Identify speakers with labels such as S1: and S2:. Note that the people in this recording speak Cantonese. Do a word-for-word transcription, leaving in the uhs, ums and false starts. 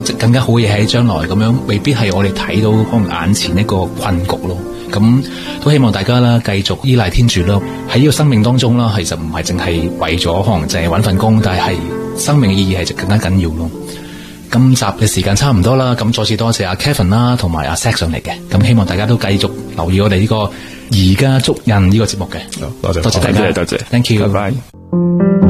S1: 更加好嘅嘢喺將來，咁樣未必係我哋睇到可能眼前一個困局咯。咁都希望大家啦，繼續依賴天主咯。喺呢個生命當中啦，其實唔係淨係為咗可能淨係搵份工，但係生命嘅意義係更加緊要咯。今集嘅時間差唔多啦，咁再次多謝阿 Kevin 啦，同埋阿 Zack 上嚟嘅。咁希望大家都繼續留意我哋呢個而家足印呢個節目嘅。
S2: 多謝
S1: 多謝大家，
S2: 多謝，
S1: Thank you，
S2: 拜拜。